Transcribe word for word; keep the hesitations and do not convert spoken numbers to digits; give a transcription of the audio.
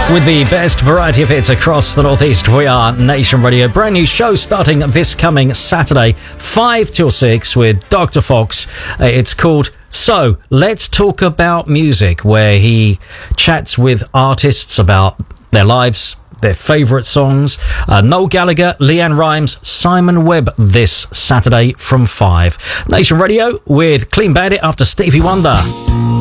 With the best variety of hits across the Northeast, we are Nation Radio. Brand new show starting this coming Saturday, five till six with Doctor Fox. Uh, it's called So Let's Talk About Music, where he chats with artists about their lives, their favourite songs. Uh, Noel Gallagher, Leanne Rimes, Simon Webb this Saturday from five. Nation Radio with Clean Bandit after Stevie Wonder.